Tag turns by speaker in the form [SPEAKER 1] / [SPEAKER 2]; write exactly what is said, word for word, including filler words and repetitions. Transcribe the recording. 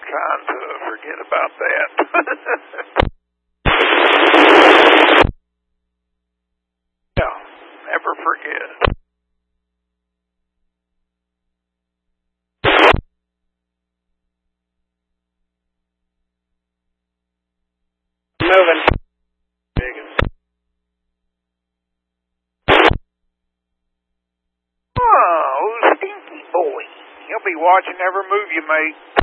[SPEAKER 1] trying to forget about that. Yeah, never forget.
[SPEAKER 2] Moving.
[SPEAKER 1] Oh, stinky boy. He'll be watching every move you make.